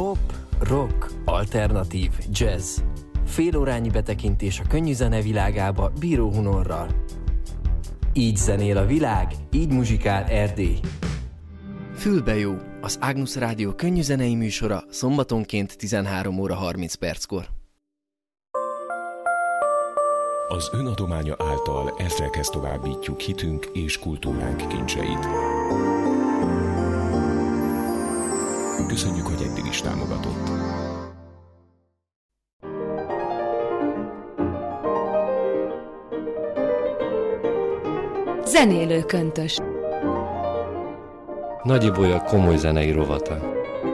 Pop, rock, alternatív, jazz. Félórányi betekintés a könnyű zene világába Bíró Hunorral. Így zenél a világ, így muzsikál Erdély. Fülbe jó, az Ágnusz Rádió könnyűzenei műsora szombatonként 13 óra 30 perckor. Az önadománya által ezrekhez továbbítjuk hitünk és kultúránk kincseit. Köszönjük, hogy eddig is támogatott. Zenélő köntös. Nagy Ibolya komoly zenei rovata.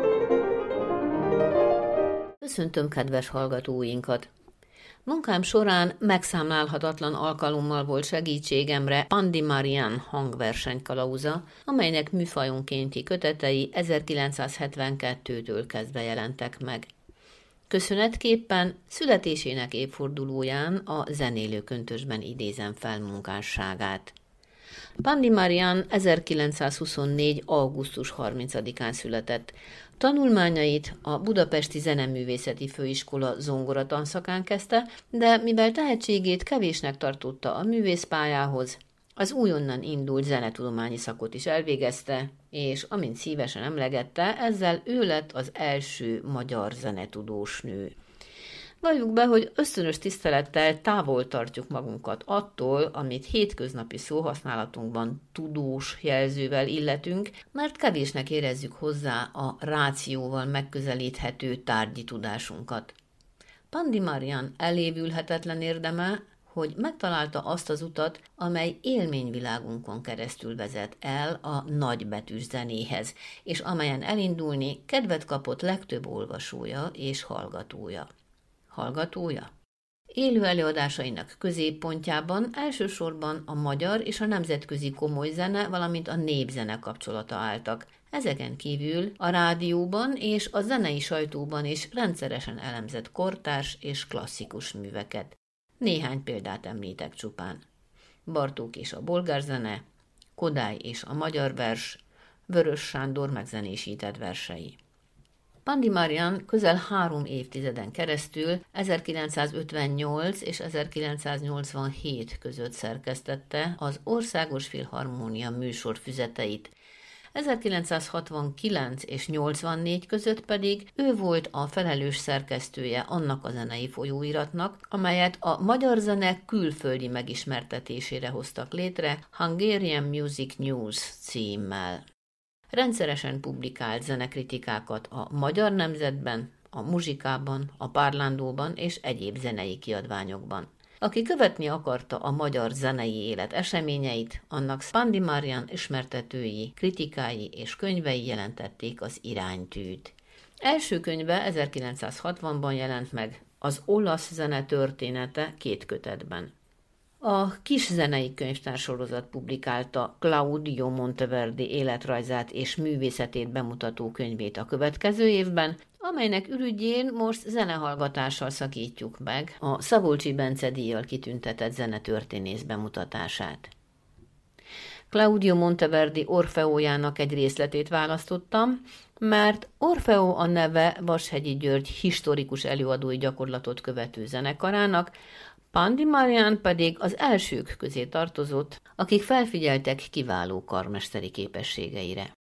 Köszöntöm kedves hallgatóinkat! Munkám során megszámlálhatatlan alkalommal volt segítségemre Pandi Marian hangversenykalauza, amelynek műfajunkénti kötetei 1972-től kezdve jelentek meg. Köszönetképpen születésének évfordulóján a zenélő köntösben idézem fel munkásságát. Pandi Marian 1924. augusztus 30-án született. Tanulmányait a Budapesti Zeneművészeti Főiskola zongoratanszakán kezdte, de mivel tehetségét kevésnek tartotta a művészpályához, az újonnan indult zenetudományi szakot is elvégezte, és amint szívesen emlegette, ezzel ő lett az első magyar zenetudós nő. Valljuk be, hogy ösztönös tisztelettel távol tartjuk magunkat attól, amit hétköznapi szóhasználatunkban tudós jelzővel illetünk, mert kevésnek érezzük hozzá a rációval megközelíthető tárgyi tudásunkat. Pandi Marian elévülhetetlen érdeme, hogy megtalálta azt az utat, amely élményvilágunkon keresztül vezet el a nagybetűs zenéhez, és amelyen elindulni kedvet kapott legtöbb olvasója és hallgatója. Élő előadásainak középpontjában elsősorban a magyar és a nemzetközi komoly zene, valamint a népzene kapcsolata álltak. Ezeken kívül a rádióban és a zenei sajtóban is rendszeresen elemzett kortárs és klasszikus műveket. Néhány példát említek csupán. Bartók és a bolgárzene, Kodály és a magyar vers, Vörös Sándor megzenésített versei. Pandi Marian közel 3 évtizeden keresztül 1958 és 1987 között szerkesztette az Országos Filharmónia műsorfüzeteit. 1969 és 84 között pedig ő volt a felelős szerkesztője annak a zenei folyóiratnak, amelyet a magyar zene külföldi megismertetésére hoztak létre Hungarian Music News címmel. Rendszeresen publikált zenekritikákat a Magyar Nemzetben, a Muzsikában, a Párlándóban és egyéb zenei kiadványokban. Aki követni akarta a magyar zenei élet eseményeit, annak Pandi Marian ismertetői, kritikái és könyvei jelentették az iránytűt. Első könyve 1960-ban jelent meg, az olasz zene története 2 kötetben. A kis zenei könyvtársorozat publikálta Claudio Monteverdi életrajzát és művészetét bemutató könyvét a következő évben, amelynek ürügyén most zenehallgatással szakítjuk meg a Szabolcsi Bence díjjal kitüntetett zenetörténész bemutatását. Claudio Monteverdi Orfeójának egy részletét választottam, mert Orfeó a neve Vashegyi György historikus előadói gyakorlatot követő zenekarának, Pandi Marian pedig az elsők közé tartozott, akik felfigyeltek kiváló karmesteri képességeire.